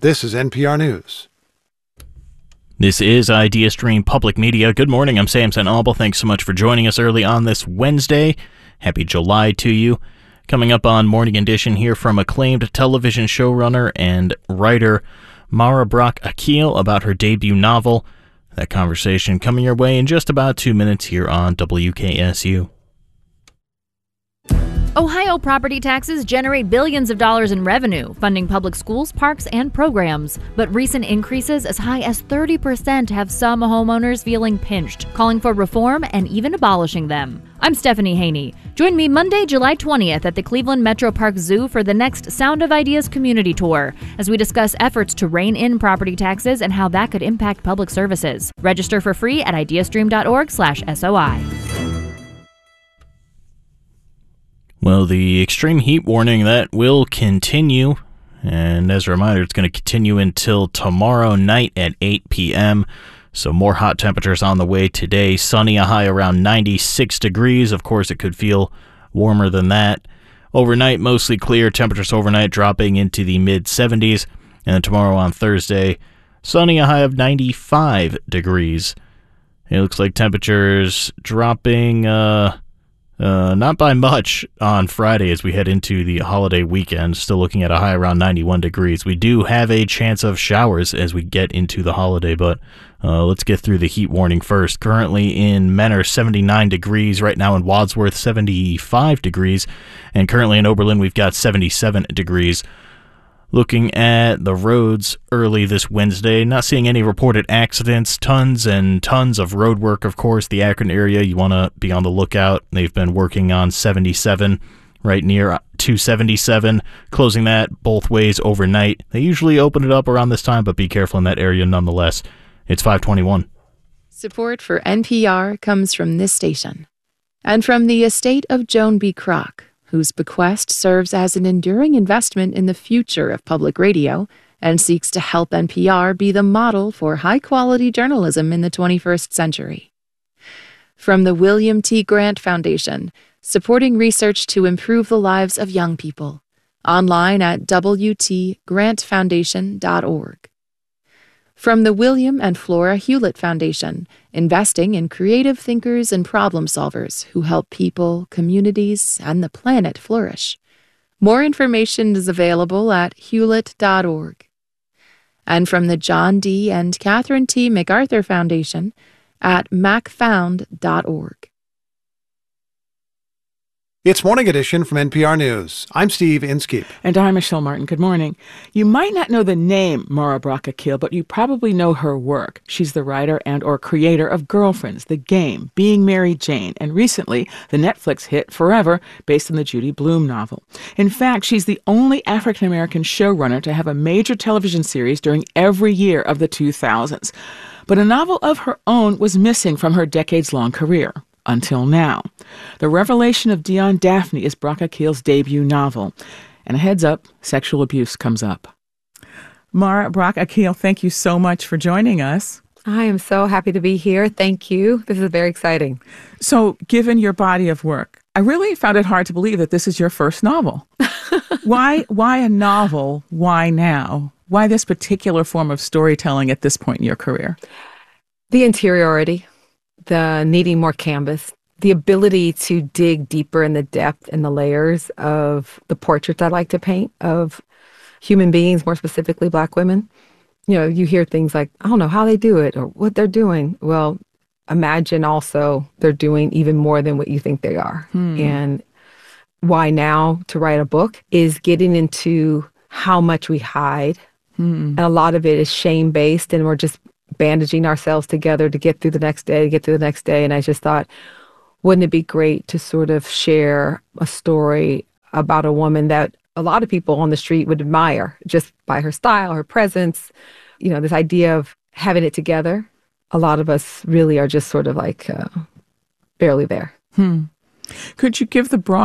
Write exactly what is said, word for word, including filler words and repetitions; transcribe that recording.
This is N P R News. This is IdeaStream Public Media. Good morning, I'm Sam St. Thanks so much for joining us early on this Wednesday. Happy July to you. Coming up on Morning Edition, hear from acclaimed television showrunner and writer Mara Brock Akil about her debut novel. That conversation coming your way in just about two minutes here on W K S U. Ohio property taxes generate billions of dollars in revenue, funding public schools, parks, and programs. But recent increases as high as thirty percent have some homeowners feeling pinched, calling for reform and even abolishing them. I'm Stephanie Haney. Join me Monday, July twentieth at the Cleveland Metro Park Zoo for the next Sound of Ideas community tour, as we discuss efforts to rein in property taxes and how that could impact public services. Register for free at ideastream.org slash SOI. Well, the extreme heat warning, that will continue, and as a reminder, it's going to continue until tomorrow night at eight p.m., so more hot temperatures on the way today. Sunny, a high around ninety-six degrees. Of course, it could feel warmer than that. Overnight, mostly clear. Temperatures overnight dropping into the mid seventies, and then tomorrow on Thursday, sunny, a high of ninety-five degrees. It looks like temperatures dropping... uh Uh, not by much on Friday as we head into the holiday weekend, still looking at a high around ninety-one degrees. We do have a chance of showers as we get into the holiday, but uh, let's get through the heat warning first. Currently in Menor, seventy-nine degrees. Right now in Wadsworth, seventy-five degrees. And currently in Oberlin, we've got seventy-seven degrees. Looking at the roads early this Wednesday, not seeing any reported accidents. Tons and tons of road work, of course. The Akron area, you want to be on the lookout. They've been working on seventy-seven right near two seventy-seven, closing that both ways overnight. They usually open it up around this time, but be careful in that area nonetheless. It's five twenty-one. Support for N P R comes from this station and from the estate of Joan B. Kroc, whose bequest serves as an enduring investment in the future of public radio and seeks to help N P R be the model for high-quality journalism in the twenty-first century. From the William T. Grant Foundation, supporting research to improve the lives of young people, online at w t grant foundation dot org. From the William and Flora Hewlett Foundation, investing in creative thinkers and problem solvers who help people, communities, and the planet flourish. More information is available at hewlett dot org. And from the John D. and Catherine T. MacArthur Foundation at mac found dot org. It's Morning Edition from N P R News. I'm Steve Inskeep. And I'm Michelle Martin. Good morning. You might not know the name Mara Brock Akil, but you probably know her work. She's the writer and or creator of Girlfriends, The Game, Being Mary Jane, and recently the Netflix hit Forever, based on the Judy Blume novel. In fact, she's the only African-American showrunner to have a major television series during every year of the two thousands. But a novel of her own was missing from her decades-long career. Until now. The Revelation of Dion Daphne is Brock Akil's debut novel. And a heads up, sexual abuse comes up. Mara Brock Akil, thank you so much for joining us. I am so happy to be here. Thank you. This is very exciting. So, given your body of work, I really found it hard to believe that this is your first novel. Why, why a novel? Why now? Why this particular form of storytelling at this point in your career? The interiority. The needing more canvas, the ability to dig deeper in the depth and the layers of the portraits I like to paint of human beings, more specifically Black women. You know, you hear things like, I don't know how they do it or what they're doing. Well, imagine also they're doing even more than what you think they are. Hmm. And why now to write a book is getting into how much we hide. Hmm. And a lot of it is shame-based, and we're just bandaging ourselves together to get through the next day, to get through the next day. And I just thought, wouldn't it be great to sort of share a story about a woman that a lot of people on the street would admire just by her style, her presence, you know, this idea of having it together. A lot of us really are just sort of like uh, barely there. Hmm. Could you give the broad